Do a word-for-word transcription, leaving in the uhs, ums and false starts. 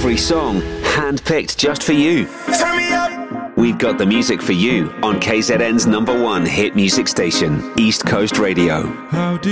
every song handpicked just for you. Turn me up. We've got the music for you on K Z N's number one hit music station, East Coast Radio. How